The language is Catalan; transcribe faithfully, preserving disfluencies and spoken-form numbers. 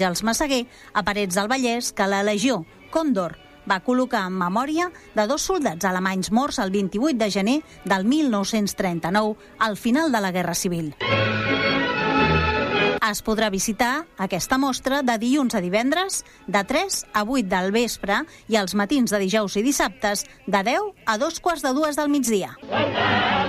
Els Massaguer, a Parets del Vallès, que la Legió Còndor va col·locar en memòria de dos soldats alemanys morts el vint-i-vuit de gener del mil nou-cents trenta-nou, al final de la Guerra Civil. Es podrà visitar aquesta mostra de dilluns a divendres, de tres a vuit del vespre, i els matins de dijous i dissabtes, de deu a dos quarts de dues del migdia.